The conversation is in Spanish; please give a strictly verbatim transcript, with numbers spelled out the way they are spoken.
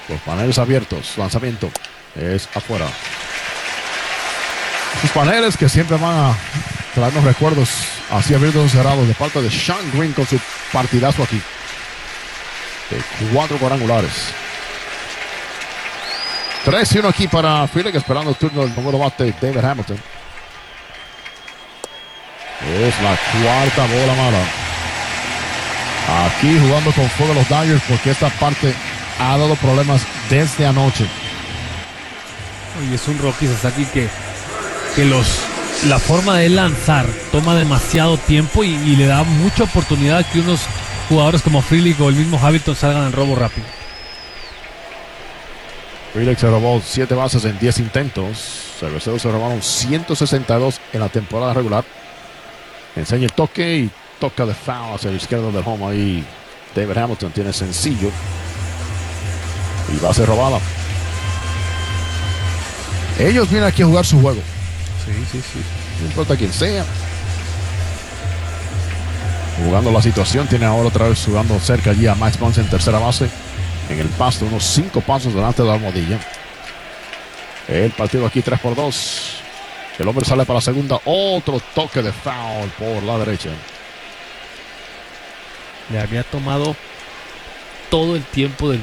Los paneles abiertos. Lanzamiento. Es afuera. Sus paneles que siempre van a traernos recuerdos así abiertos o cerrados de parte de Shawn Green con su partidazo aquí. De cuatro cuadrangulares. tres y uno aquí para Phillies, esperando el turno del número bate David Hamilton. Es la cuarta bola mala. Aquí jugando con fuego los Dodgers porque esta parte ha dado problemas desde anoche. Y es un Rocky Sasaki que, que los, la forma de lanzar toma demasiado tiempo y, y le da mucha oportunidad que unos jugadores como Frelick o el mismo Hamilton salgan en robo rápido. Frelick se robó siete bases en diez intentos. Cerveceros se robaron ciento sesenta y dos en la temporada regular. Enseña el toque y toca de foul hacia la izquierda del home. Ahí David Hamilton tiene sencillo y base robada. Ellos vienen aquí a jugar su juego. Sí, sí, sí. No importa quién sea. Jugando la situación. Tiene ahora otra vez jugando cerca allí a Max Ponce en tercera base. En el pasto, unos cinco pasos delante de la almohadilla. El partido aquí tres por dos. El hombre sale para la segunda. Otro toque de foul por la derecha. Le había tomado todo el tiempo del